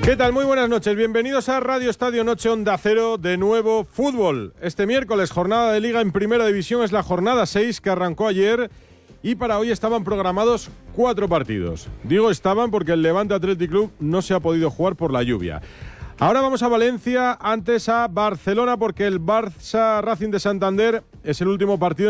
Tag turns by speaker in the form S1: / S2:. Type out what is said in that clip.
S1: ¿Qué tal? Muy buenas noches. Bienvenidos a Radio Estadio Noche Onda Cero, de nuevo fútbol. Este miércoles, jornada de Liga en Primera División, es la jornada 6 que arrancó ayer y para hoy estaban programados 4 partidos. Digo estaban porque el Levante Athletic Club no se ha podido jugar por la lluvia. Ahora vamos a Valencia, antes a Barcelona, porque el Barça Racing de Santander es el último partido